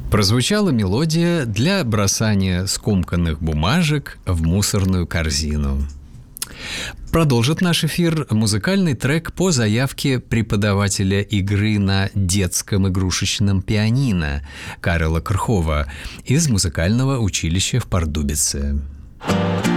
Прозвучала мелодия для бросания скомканных бумажек в мусорную корзину. Продолжит наш эфир музыкальный трек по заявке преподавателя игры на детском игрушечном пианино Карла Крхова из музыкального училища в Пардубице.